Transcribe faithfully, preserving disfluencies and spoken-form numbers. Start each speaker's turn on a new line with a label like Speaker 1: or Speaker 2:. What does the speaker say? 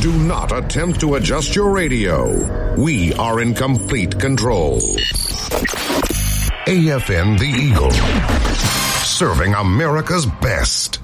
Speaker 1: Do not attempt to adjust your radio. We are in complete control. A F N The Eagle, serving America's best.